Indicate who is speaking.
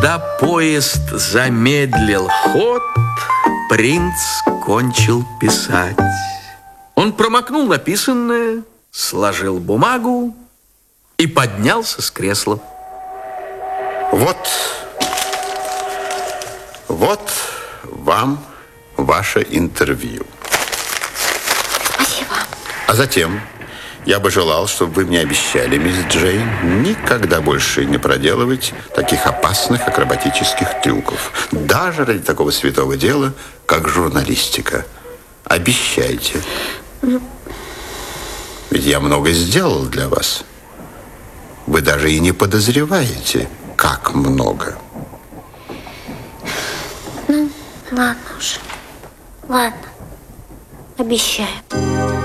Speaker 1: Когда поезд замедлил ход, принц кончил писать. Он промокнул написанное, сложил бумагу и поднялся с кресла.
Speaker 2: Вот вам ваше интервью.
Speaker 3: Спасибо.
Speaker 2: А затем я бы желал, чтобы вы мне обещали, мисс Джейн, никогда больше не проделывать таких опасных акробатических трюков. Даже ради такого святого дела, как журналистика. Обещайте. Ведь я много сделал для вас. Вы даже и не подозреваете, как много.
Speaker 3: Ну, ладно уж. Ладно. Обещаю.